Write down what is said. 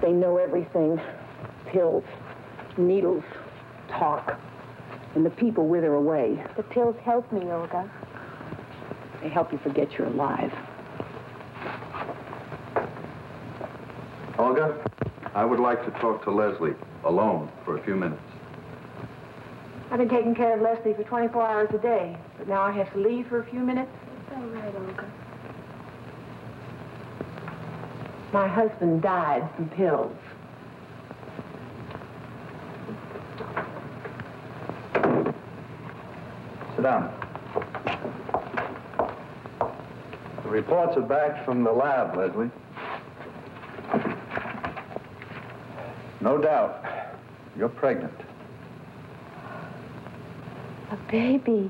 They know everything. Pills, needles, talk. And the people wither away. The pills help me, Olga. They help you forget you're alive. Olga, I would like to talk to Leslie alone for a few minutes. I've been taking care of Leslie for 24 hours a day, but now I have to leave for a few minutes. It's all right, Olga. My husband died from pills. Sit down. The reports are back from the lab, Leslie. No doubt, you're pregnant. A baby.